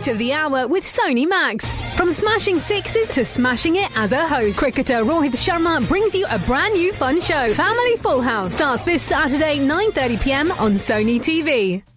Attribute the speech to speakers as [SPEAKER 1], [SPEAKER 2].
[SPEAKER 1] Fight of the Hour with Sony Max. From smashing sixes to smashing it as a host, cricketer Rohit Sharma brings you a brand new fun show. Family Full House starts this Saturday 9:30 p.m. on Sony TV.